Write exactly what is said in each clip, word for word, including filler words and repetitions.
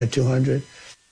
at two hundred.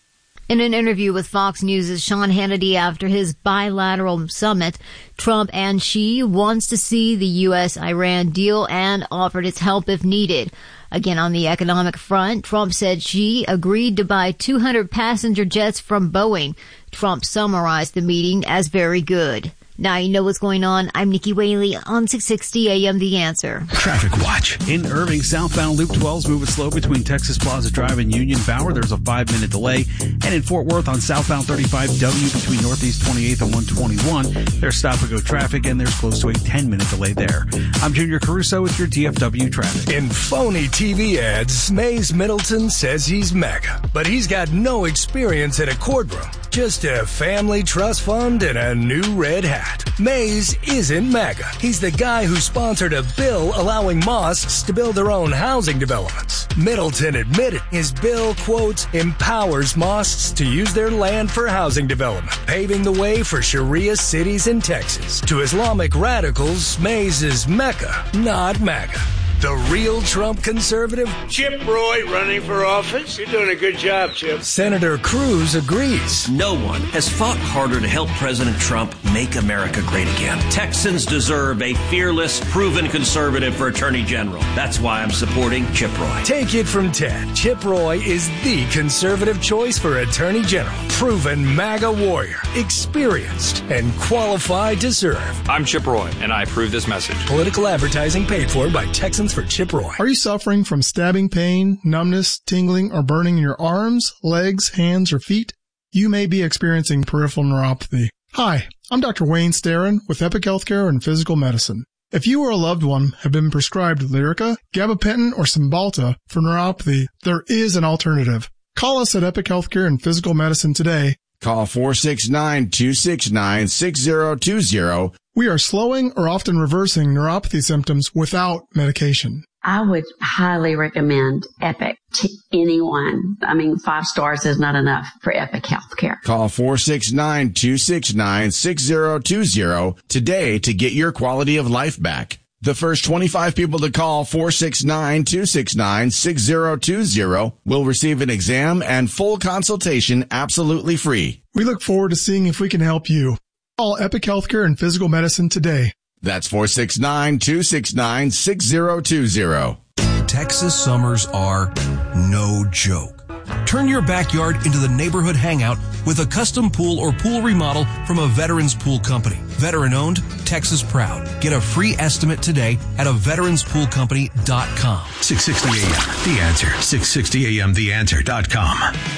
In an interview with Fox News' Sean Hannity after his bilateral summit, Trump and Xi wants to see the U S Iran deal and offered its help if needed. Again, on the economic front, Trump said Xi agreed to buy two hundred passenger jets from Boeing. Trump summarized the meeting as very good. Now you know what's going on. I'm Nikki Whaley on six sixty A M The Answer. Traffic watch. In Irving, southbound Loop twelve is moving slow between Texas Plaza Drive and Union Bower. There's a five-minute delay. And in Fort Worth on southbound thirty-five W between Northeast twenty-eighth and one twenty-one, there's stop-and-go traffic, and there's close to a ten-minute delay there. I'm Junior Caruso with your D F W traffic. In phony T V ads, Mays Middleton says he's mega, but he's got no experience in a courtroom. Just a family trust fund and a new red hat. Mays isn't mega. He's the guy who sponsored a bill allowing mosques to build their own housing developments. Middleton admitted his bill, quote, empowers mosques to use their land for housing development, paving the way for Sharia cities in Texas. To Islamic radicals, Mays is Mecca, not MAGA. The real Trump conservative? Chip Roy running for office. You're doing a good job, Chip. Senator Cruz agrees. No one has fought harder to help President Trump make America great again. Texans deserve a fearless, proven conservative for Attorney General. That's why I'm supporting Chip Roy. Take it from Ted. Chip Roy is the conservative choice for Attorney General. Proven MAGA warrior. Experienced and qualified to serve. I'm Chip Roy, and I approve this message. Political advertising paid for by Texans for Chip Roy. Are you suffering from stabbing pain, numbness, tingling, or burning in your arms, legs, hands, or feet? You may be experiencing peripheral neuropathy. Hi, I'm Doctor Wayne Starrin with Epic Healthcare and Physical Medicine. If you or a loved one have been prescribed Lyrica, gabapentin, or Cymbalta for neuropathy, there is an alternative. Call us at Epic Healthcare and Physical Medicine today. Call four six nine, two six nine, six zero two zero. We are slowing or often reversing neuropathy symptoms without medication. I would highly recommend Epic to anyone. I mean, five stars is not enough for Epic Healthcare. Call four six nine, two six nine, six zero two zero today to get your quality of life back. The first twenty-five people to call four six nine, two six nine, six zero two zero will receive an exam and full consultation absolutely free. We look forward to seeing if we can help you. Call Epic Healthcare and Physical Medicine today. That's four six nine, two six nine, six zero two zero. Texas summers are no joke. Turn your backyard into the neighborhood hangout with a custom pool or pool remodel from a Veterans Pool Company. Veteran owned, Texas proud. Get a free estimate today at a veterans pool company dot com. six sixty A M, The Answer. six sixty A M the answer dot com.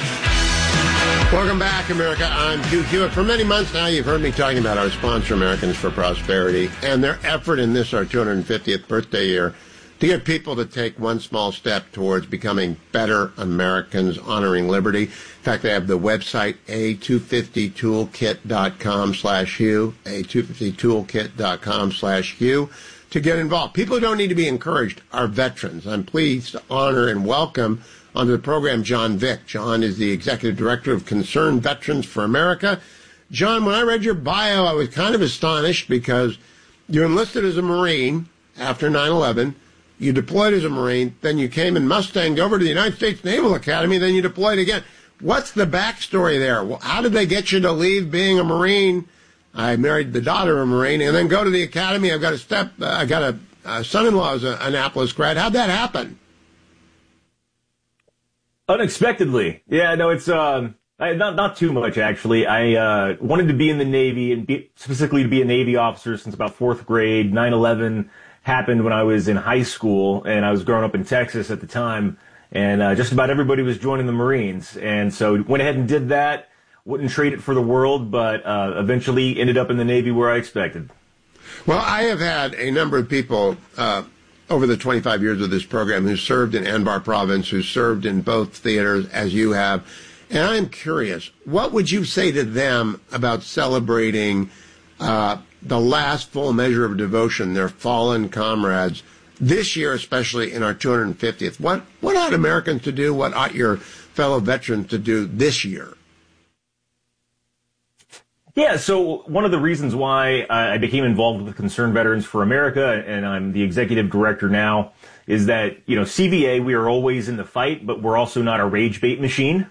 Welcome back, America. I'm Duke Hewitt. For many months now, you've heard me talking about our sponsor, Americans for Prosperity, and their effort in this, our two hundred fiftieth birthday year, to get people to take one small step towards becoming better Americans, honoring liberty. In fact, they have the website a two fifty toolkit dot com slash Hugh, a two fifty toolkit dot com slash Hugh, to get involved. People who don't need to be encouraged are veterans. I'm pleased to honor and welcome onto the program John Vick. John is the Executive Director of Concerned Veterans for America. John, when I read your bio, I was kind of astonished because you enlisted as a Marine after nine eleven. You deployed as a Marine, then you came in Mustang over to the United States Naval Academy, then you deployed again. What's the backstory there? How did they get you to leave being a Marine? I married the daughter of a Marine, and then go to the academy. I've got a step, uh, I got a, a son-in-law who's an Annapolis grad. How'd that happen? Unexpectedly. Yeah, no, it's um, I, not not too much, actually. I uh, wanted to be in the Navy, and be, specifically to be a Navy officer since about fourth grade. nine eleven happened when I was in high school, and I was growing up in Texas at the time, and uh, just about everybody was joining the Marines. And so went ahead and did that. Wouldn't trade it for the world, but uh, eventually ended up in the Navy where I expected. Well, I have had a number of people uh, over the twenty-five years of this program who served in Anbar Province, who served in both theaters as you have. And I'm curious, what would you say to them about celebrating uh, the last full measure of devotion, their fallen comrades, this year, especially in our two hundred fiftieth? What, what ought Americans to do? What ought your fellow veterans to do this year? Yeah, so one of the reasons why I became involved with Concerned Veterans for America, and I'm the executive director now, is that, you know, C V A, we are always in the fight, but we're also not a rage bait machine.